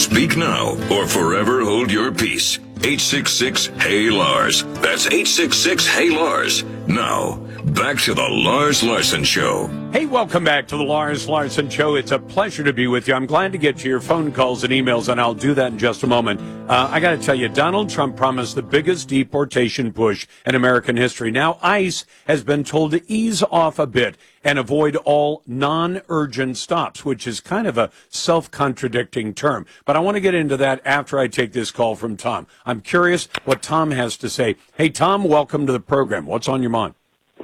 Speak now or forever hold your peace. 866-HEY-LARS. That's 866-HEY-LARS. Now, back to the Lars Larson Show. Hey, welcome back to the Lars Larson Show. It's a pleasure to be with you. I'm glad to get to your phone calls and emails, and I'll do that in just a moment. I got to tell you, Donald Trump promised the biggest deportation push in American history. Now, ICE has been told to ease off a bit and avoid all non-urgent stops, which is kind of a self-contradicting term. But I want to get into that after I take this call from Tom. I'm curious what Tom has to say. Hey, Tom, welcome to the program. What's on your mind?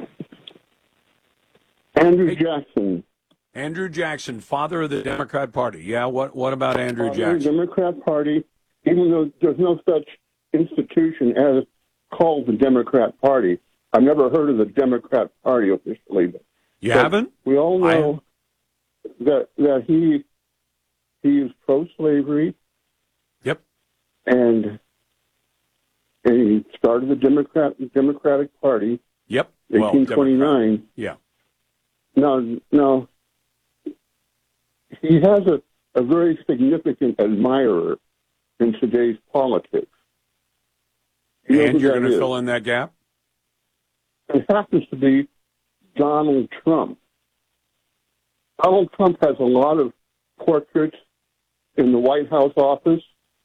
Andrew Jackson. Andrew Jackson, father of the Democrat Party. Yeah, what about Andrew Father Jackson? Of the Democrat Party, even though there's no such institution as called the Democrat Party. I've never heard of the Democrat Party officially. You haven't? We all know that he is pro-slavery. Yep. And he started the Democratic Party. Yep. 1829. Yeah. No. He has a very significant admirer in today's politics. And you're going to fill in that gap? It happens to be Donald Trump. Donald Trump has a lot of portraits in the White House office.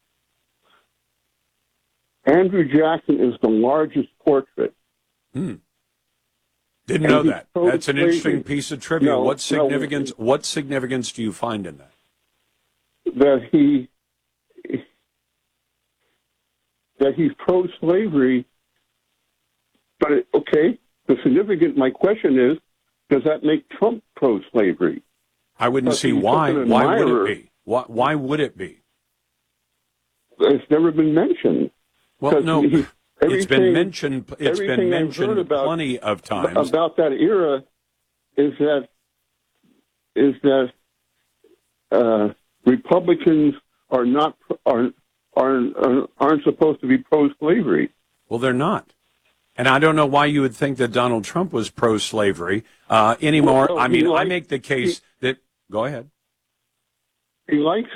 Andrew Jackson is the largest portrait. Didn't know that. That's an interesting piece of trivia. No, what significance do you find in that? That he's pro-slavery. But my question is, does that make Trump pro-slavery? I wouldn't see why. Why would it be? Why would it be? It's never been mentioned. Well, no. It's been mentioned. It's been mentioned plenty of times. About that era is that Republicans aren't supposed to be pro-slavery. Well, they're not, and I don't know why you would think that Donald Trump was pro-slavery anymore. Well, I make the case that. Go ahead. He likes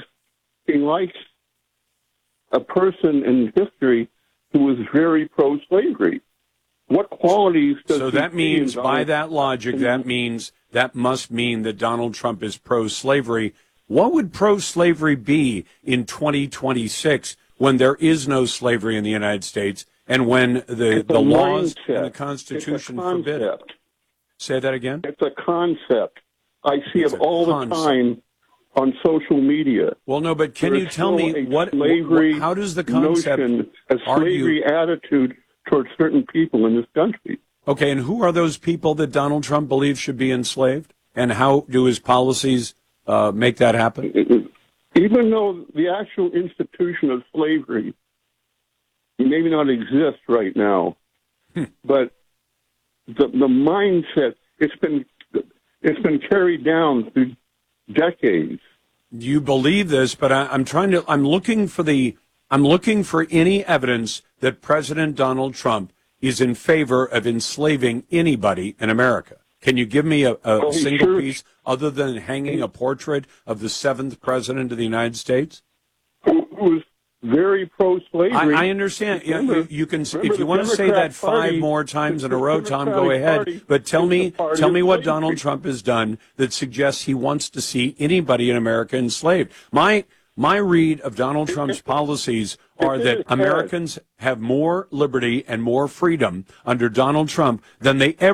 a person in history who was very pro-slavery. What qualities does So that means, by that logic, that must mean that Donald Trump is pro-slavery. What would pro-slavery be in 2026 when there is no slavery in the United States and when the laws and the Constitution forbid it? Say that again? It's a concept. I see it all the time on social media. Well, no, but can you tell me how does the concept a slavery attitude towards certain people in this country? Okay, and who are those people that Donald Trump believes should be enslaved? And how do his policies make that happen? Even though the actual institution of slavery maybe not exist right now, but the mindset, it's been carried down through decades. You believe this, but I'm looking for any evidence that President Donald Trump is in favor of enslaving anybody in America. Can you give me a single piece other than hanging a portrait of the 7th president of the United States? Who was very pro-slavery. I understand. You can, if you want to say that 5 more times in a row, Tom, go ahead. But tell me what Donald Trump has done that suggests he wants to see anybody in America enslaved. My read of Donald Trump's policies are that Americans have more liberty and more freedom under Donald Trump than they ever